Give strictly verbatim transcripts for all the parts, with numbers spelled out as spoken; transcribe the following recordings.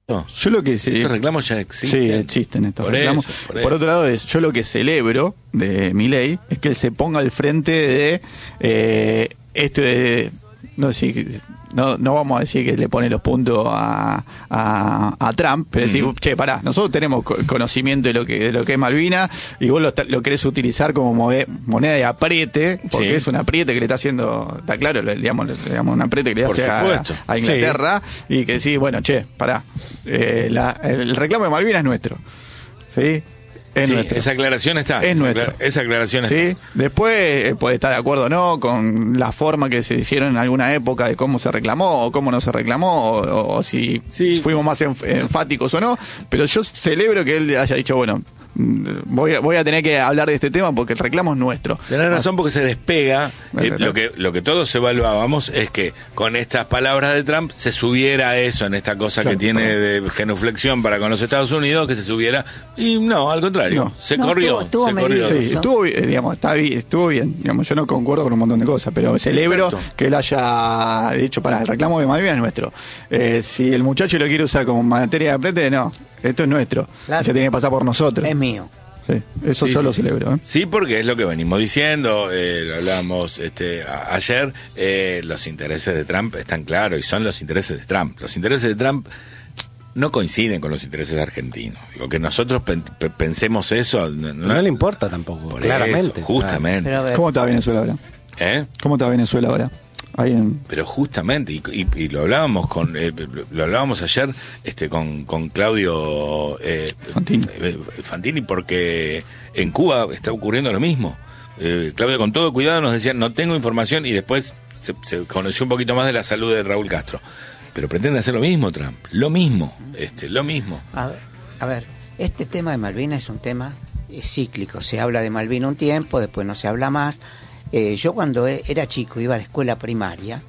Yo lo que sé, estos reclamos ya existen. Sí, existen estos por reclamos. Eso, por, por eso. otro lado, es, yo lo que celebro de Milei es que él se ponga al frente de eh, esto de, no sé si no, no vamos a decir que le pone los puntos a, a, a Trump, pero decir, uh-huh. che, pará, nosotros tenemos conocimiento de lo que de lo que es Malvinas y vos lo, lo querés utilizar como moneda de apriete, porque sí. es un apriete que le está haciendo, está claro, digamos, digamos un apriete que le hace a, a Inglaterra, sí. y que sí, bueno, che, pará, eh, la, el reclamo de Malvinas es nuestro, ¿sí? Sí, esa aclaración está. Es esa, nuestro. Aclar- esa aclaración ¿Sí? está. Después eh, puede estar de acuerdo o no con la forma que se hicieron en alguna época de cómo se reclamó o cómo no se reclamó o, o, o si sí. fuimos más enf- enfáticos o no. Pero yo celebro que él haya dicho, bueno, voy a, voy a tener que hablar de este tema porque el reclamo es nuestro. Tenés razón, porque se despega. Eh, lo que lo que todos evaluábamos es que con estas palabras de Trump se subiera eso en esta cosa claro, que tiene claro. de genuflexión para con los Estados Unidos, que se subiera. Y no, al contrario, no. se no, corrió. Estuvo, estuvo se corrió. Sí, estuvo, digamos, está bien, estuvo bien. Digamos, yo no concuerdo con un montón de cosas, pero celebro Exacto. que él haya dicho, para, el reclamo de Malvinas es nuestro. Eh, si el muchacho lo quiere usar como materia de aprete, no. Esto es nuestro. Claro. Se tiene que pasar por nosotros. Es mío. Sí, eso sí, yo sí, lo celebro. ¿eh? Sí, porque es lo que venimos diciendo, eh, lo hablábamos este, a, ayer, eh, los intereses de Trump están claros y son los intereses de Trump. Los intereses de Trump no coinciden con los intereses argentinos. Digo, que nosotros pen, pensemos eso... No, no, no le importa tampoco, por claramente. Eso, justamente. Pero, ¿cómo está Venezuela ahora? ¿Eh? ¿Cómo está Venezuela ahora? En... Pero justamente, y, y, y lo hablábamos con eh, lo hablábamos ayer este con, con Claudio eh, Fantini. Eh, Fantini, porque en Cuba está ocurriendo lo mismo. Eh, Claudio, con todo cuidado, nos decía, no tengo información, y después se, se conoció un poquito más de la salud de Raúl Castro. Pero pretende hacer lo mismo Trump, lo mismo, este, lo mismo. A ver, a ver, este tema de Malvinas es un tema cíclico. Se habla de Malvinas un tiempo, después no se habla más. Eh, yo cuando era chico, iba a la escuela primaria,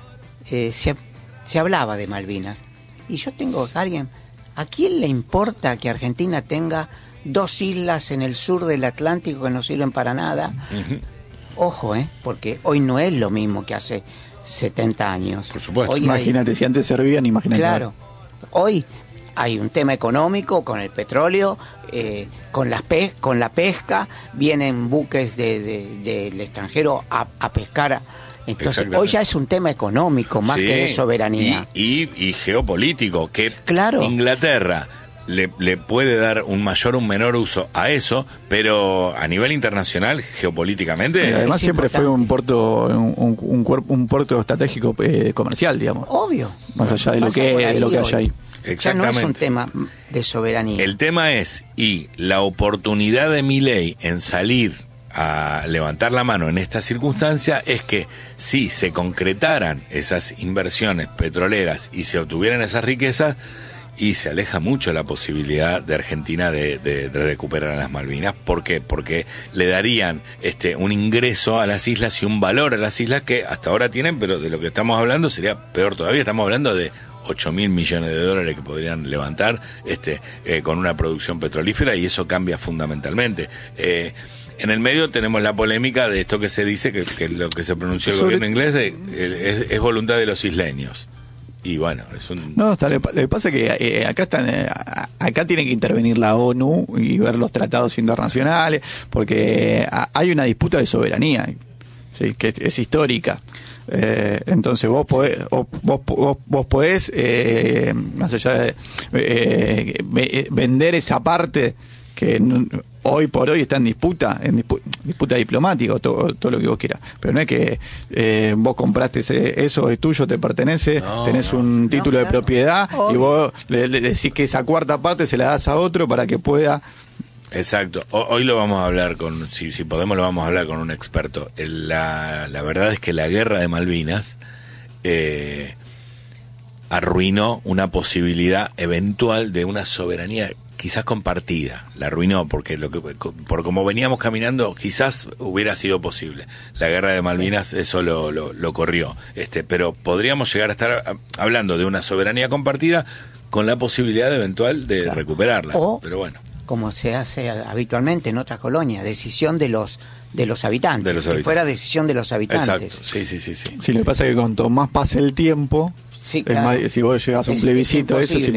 eh, se, se hablaba de Malvinas. Y yo tengo a alguien, ¿a quién le importa que Argentina tenga dos islas en el sur del Atlántico que no sirven para nada? Uh-huh. Ojo, eh, porque hoy no es lo mismo que hace setenta años. Por supuesto. Hoy imagínate, hay... si antes servían, imagínate. Claro, hoy hay un tema económico con el petróleo, eh, con, las pe- con la pesca, vienen buques del de, de, de extranjero a, a pescar. Entonces hoy ya es un tema económico más sí, que de soberanía. Y, y, y geopolítico, que claro. Inglaterra le, le puede dar un mayor o un menor uso a eso, pero a nivel internacional, geopolíticamente... Y además siempre importante. fue un puerto un, un, un, cuerpo, un puerto estratégico eh, comercial, digamos. Obvio. Más allá de lo que, ahí, de lo que haya ahí. Exactamente. Ya no es un tema de soberanía. El tema es, y la oportunidad de Milei en salir a levantar la mano en esta circunstancia es que si se concretaran esas inversiones petroleras y se obtuvieran esas riquezas, y se aleja mucho la posibilidad de Argentina de, de, de recuperar las Malvinas. ¿Por qué? Porque le darían este un ingreso a las islas y un valor a las islas que hasta ahora tienen, pero de lo que estamos hablando sería peor todavía. Estamos hablando de ocho mil millones de dólares que podrían levantar este eh, con una producción petrolífera, y eso cambia fundamentalmente. Eh, En el medio tenemos la polémica de esto que se dice, que, que lo que se pronunció el Sobre... gobierno inglés, de, eh, es, es voluntad de los isleños. Y bueno, es un... No, está, lo que pasa es que eh, acá están, eh, acá tiene que intervenir la ONU y ver los tratados internacionales, porque eh, hay una disputa de soberanía, ¿sí? Que es, es histórica. Eh, entonces vos podés, vos, vos, vos podés eh, más allá de eh, vender esa parte que hoy por hoy está en disputa, en disputa, disputa diplomática, todo, todo lo que vos quieras. Pero no es que eh, vos compraste ese, eso es tuyo, te pertenece, no, tenés no, un título no, de propiedad oh. y vos le, le decís que esa cuarta parte se la das a otro para que pueda... Exacto. Hoy lo vamos a hablar con, si, si podemos lo vamos a hablar con un experto. La, la verdad es que la guerra de Malvinas eh, arruinó una posibilidad eventual de una soberanía quizás compartida, la arruinó, porque lo que por como veníamos caminando quizás hubiera sido posible. La guerra de Malvinas eso lo, lo, lo corrió, este, pero podríamos llegar a estar hablando de una soberanía compartida con la posibilidad eventual de claro. recuperarla. O, pero bueno, como se hace habitualmente en otras colonias, decisión de los de los habitantes, de los habitantes. Que fuera decisión de los habitantes. Exacto, sí, sí, sí, sí. Sí, lo que pasa es que cuanto más pase el tiempo, sí, claro. es más, si vos llegas a un es, plebiscito, es eso significa